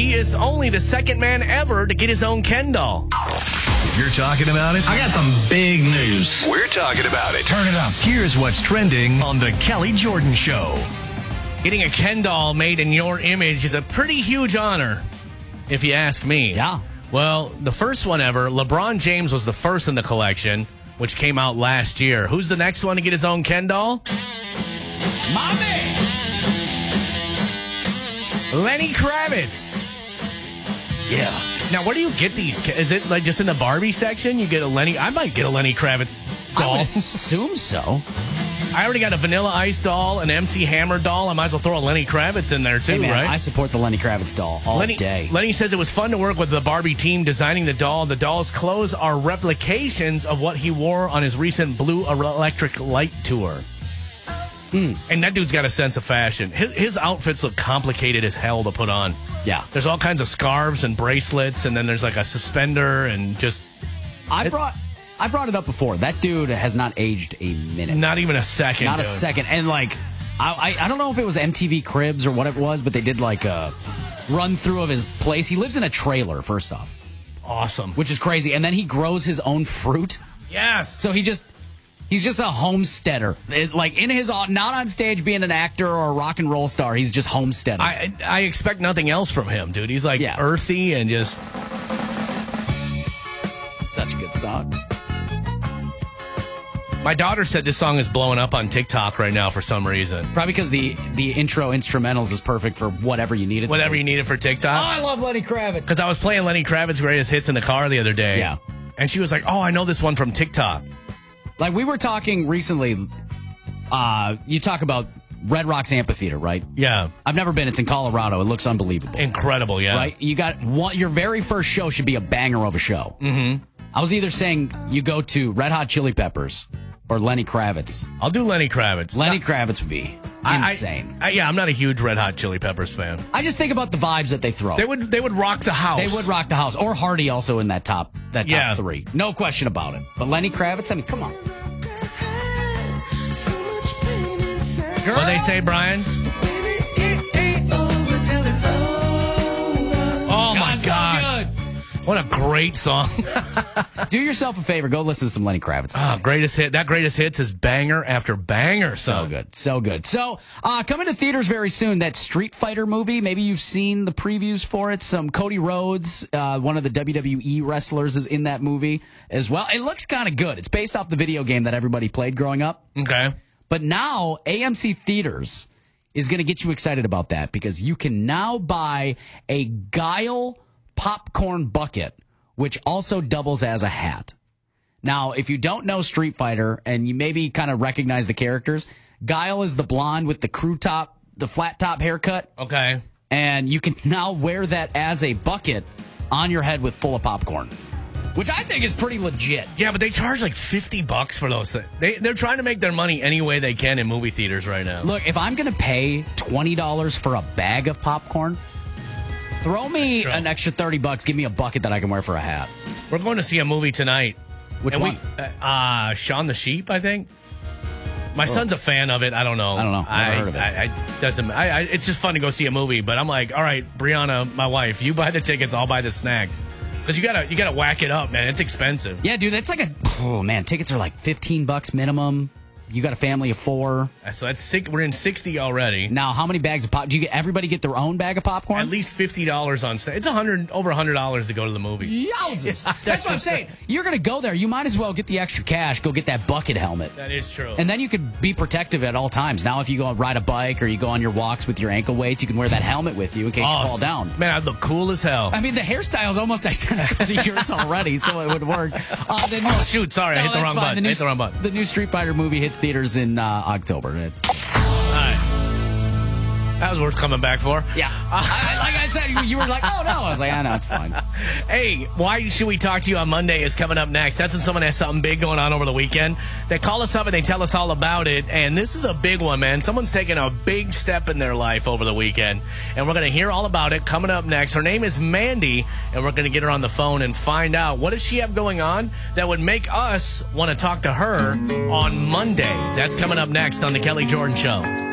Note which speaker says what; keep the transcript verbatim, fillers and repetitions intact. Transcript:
Speaker 1: he is only the second man ever to get his own Ken doll.
Speaker 2: If you're talking about it,
Speaker 3: I got some big news.
Speaker 2: We're talking about it.
Speaker 3: Turn it up.
Speaker 2: Here's what's trending on The Kelly Jordan Show.
Speaker 1: Getting a Ken doll made in your image is a pretty huge honor, if you ask me.
Speaker 4: Yeah.
Speaker 1: Well, the first one ever, LeBron James was the first in the collection, which came out last year. Who's the next one to get his own Ken doll?
Speaker 4: My man.
Speaker 1: Lenny Kravitz.
Speaker 4: Yeah.
Speaker 1: Now, where do you get these? Is it like just in the Barbie section? You get a Lenny. I might get a Lenny Kravitz doll.
Speaker 4: I would assume so.
Speaker 1: I already got a Vanilla Ice doll, an M C Hammer doll. I might as well throw a Lenny Kravitz in there too,
Speaker 4: Hey man,
Speaker 1: right?
Speaker 4: I support the Lenny Kravitz doll all
Speaker 1: Lenny,
Speaker 4: day.
Speaker 1: Lenny says it was fun to work with the Barbie team designing the doll. The doll's clothes are replications of what he wore on his recent Blue Electric Light tour. Mm. And that dude's got a sense of fashion. His, his outfits look complicated as hell to put on.
Speaker 4: Yeah.
Speaker 1: There's all kinds of scarves and bracelets, and then there's like a suspender and just...
Speaker 4: I
Speaker 1: it,
Speaker 4: brought I brought it up before. That dude has not aged a minute.
Speaker 1: Not even a second,
Speaker 4: Not
Speaker 1: dude.
Speaker 4: a second. And like, I, I I don't know if it was M T V Cribs or what it was, but they did like a run through of his place. He lives in a trailer, first off.
Speaker 1: Awesome.
Speaker 4: Which is crazy. And then he grows his own fruit.
Speaker 1: Yes.
Speaker 4: So he just... He's just a homesteader. It's like in his, not on stage being an actor or a rock and roll star. He's just homesteading.
Speaker 1: I I expect nothing else from him, dude. He's like
Speaker 4: Yeah.
Speaker 1: earthy and just...
Speaker 4: Such a good song.
Speaker 1: My daughter said this song is blowing up on TikTok right now for some reason.
Speaker 4: Probably because the, the intro instrumentals is perfect for whatever you need it
Speaker 1: Whatever
Speaker 4: to
Speaker 1: you need it for
Speaker 4: Oh,
Speaker 1: TikTok.
Speaker 4: I love Lenny Kravitz.
Speaker 1: Because I was playing Lenny Kravitz's greatest hits in the car the other day.
Speaker 4: Yeah.
Speaker 1: And she was like, oh, I know this one from TikTok.
Speaker 4: Like we were talking recently, uh, you talk about Red Rocks Amphitheater, right?
Speaker 1: Yeah.
Speaker 4: I've never been. It's in Colorado. It looks unbelievable.
Speaker 1: Incredible, yeah.
Speaker 4: Right? You got one, your very first show should be a banger of a show.
Speaker 1: Mm-hmm.
Speaker 4: I was either saying you go to Red Hot Chili Peppers or Lenny Kravitz.
Speaker 1: I'll do Lenny Kravitz.
Speaker 4: Lenny
Speaker 1: Not,
Speaker 4: Kravitz would be
Speaker 1: I,
Speaker 4: insane.
Speaker 1: I, I, yeah, I'm not a huge Red Hot Chili Peppers fan.
Speaker 4: I just think about the vibes that they throw.
Speaker 1: They would they would rock the house.
Speaker 4: They would rock the house. Or Hardy also in that top that top
Speaker 1: Yeah.
Speaker 4: three. No question about it. But Lenny Kravitz, I mean, come on. Girl.
Speaker 1: What they say, Brian? Oh my
Speaker 4: so
Speaker 1: gosh.
Speaker 4: good.
Speaker 1: What a great song.
Speaker 4: Do yourself a favor. Go listen to some Lenny Kravitz.
Speaker 1: Oh, greatest hit. That greatest hits is banger after banger.
Speaker 4: So
Speaker 1: Son.
Speaker 4: good. So good. So, uh, coming to theaters very soon, that Street Fighter movie. Maybe you've seen the previews for it. Some Cody Rhodes, uh, one of the W W E wrestlers, is in that movie as well. It looks kind of good. It's based off the video game that everybody played growing up.
Speaker 1: Okay.
Speaker 4: But now A M C Theaters is going to get you excited about that because you can now buy a Guile popcorn bucket, which also doubles as a hat. Now, if you don't know Street Fighter and you maybe kind of recognize the characters, Guile is the blonde with the crew top, the flat top haircut.
Speaker 1: Okay.
Speaker 4: And you can now wear that as a bucket on your head with full of popcorn, which I think is pretty legit.
Speaker 1: Yeah, but they charge like fifty bucks for those things. They, they're trying to make their money any way they can in movie theaters right now.
Speaker 4: Look, if I'm going to pay twenty dollars for a bag of popcorn, throw me
Speaker 1: True.
Speaker 4: an extra thirty bucks. Give me a bucket that I can wear for a hat.
Speaker 1: We're going to see a movie tonight.
Speaker 4: Which
Speaker 1: And
Speaker 4: one?
Speaker 1: We, uh, uh, Shaun the Sheep, I think. My son's a fan of it. I don't know.
Speaker 4: I don't know. Never
Speaker 1: I,
Speaker 4: heard of it.
Speaker 1: I, I doesn't. I, I, it's just fun to go see a movie. But I'm like, all right, Brianna, my wife, you buy the tickets. I'll buy the snacks. Because you gotta, you gotta whack it up, man. It's expensive.
Speaker 4: Yeah, dude, that's like a oh man, tickets are like fifteen bucks minimum. You got a family of four.
Speaker 1: So that's six, we're in sixty already.
Speaker 4: Now, how many bags of pop? Do you get everybody get their own bag of popcorn?
Speaker 1: At least fifty dollars on stage. It's a hundred over a hundred dollars to go to the movies.
Speaker 4: Yowzers.
Speaker 1: Yeah,
Speaker 4: That's what I'm saying. You're going to go there. You might as well get the extra cash. Go get that bucket helmet.
Speaker 1: That is true.
Speaker 4: And then you could be protective at all times. Now, if you go ride a bike or you go on your walks with your ankle weights, you can wear that helmet with you in case
Speaker 1: Oh,
Speaker 4: you fall down.
Speaker 1: Man, I'd look cool as hell.
Speaker 4: I mean, the hairstyle is almost identical to yours already, so it would work. Uh, the new,
Speaker 1: Oh, shoot. Sorry, I
Speaker 4: No,
Speaker 1: hit the
Speaker 4: that's
Speaker 1: wrong
Speaker 4: fine.
Speaker 1: button.
Speaker 4: The new,
Speaker 1: I hit the wrong button.
Speaker 4: The new Street Fighter movie hits theaters in uh, October. It's
Speaker 1: All right. That was worth coming back for.
Speaker 4: yeah. I, like I said, you, you were like, oh no. I was like, I know, it's fine.
Speaker 1: Hey, why should we talk to you on Monday is coming up next. That's when someone has something big going on over the weekend. They call us up and they tell us all about it. And this is a big one, man. Someone's taking a big step in their life over the weekend. And we're going to hear all about it coming up next. Her name is Mandy, and we're going to get her on the phone and find out what does she have going on that would make us want to talk to her on Monday. That's coming up next on The Kelly Jordan Show.